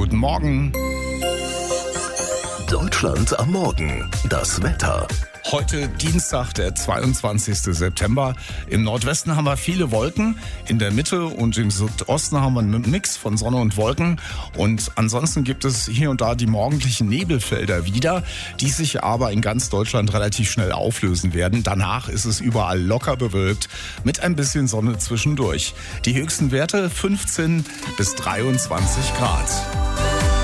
Guten Morgen. Deutschland am Morgen. Das Wetter. Heute Dienstag, der 22. September. Im Nordwesten haben wir viele Wolken. In der Mitte und im Südosten haben wir einen Mix von Sonne und Wolken. Und ansonsten gibt es hier und da die morgendlichen Nebelfelder wieder, die sich aber in ganz Deutschland relativ schnell auflösen werden. Danach ist es überall locker bewölkt mit ein bisschen Sonne zwischendurch. Die höchsten Werte 15 bis 23 Grad.